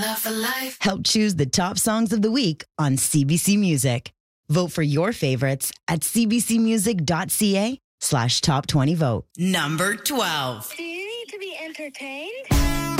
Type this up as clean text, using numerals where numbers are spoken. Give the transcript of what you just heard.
Help choose the top songs of the week on CBC Music. Vote for your favorites at cbcmusic.ca/top20vote. Number 12. Do you need to be entertained?